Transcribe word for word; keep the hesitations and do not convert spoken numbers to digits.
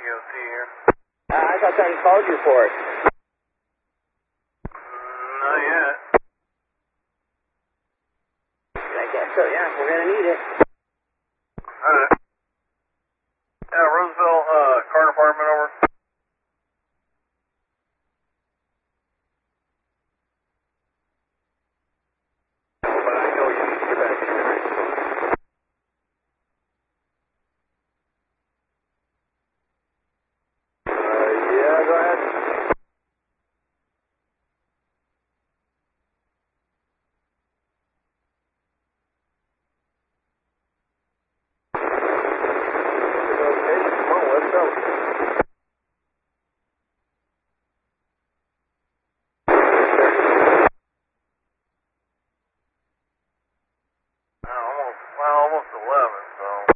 O T here. Uh, I thought somebody called you for it. Mm, not yet. I guess so, yeah. We're going to need it. Alright. Yeah, Roseville, uh, car department over. But I know you need to get back in there. Uh, yeah, go ahead. Okay, come on, let's go. Uh, almost, well, almost eleven, so.